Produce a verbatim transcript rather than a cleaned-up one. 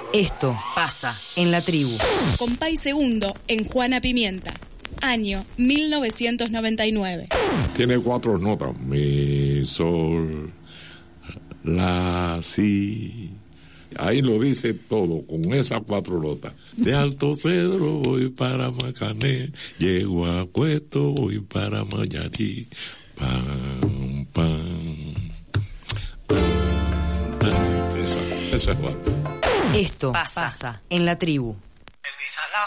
Esto pasa en la tribu. Compay segundo en Juana Pimienta. Año mil novecientos noventa y nueve. Tiene cuatro notas. Mi, sol, la, si. Ahí lo dice todo, con esas cuatro notas. De Alto Cedro voy para Macané, llego a Cueto voy para Mayarí. Pam, pam, pam, pam. Esa, esa es la. Esto pasa, pasa en la tribu.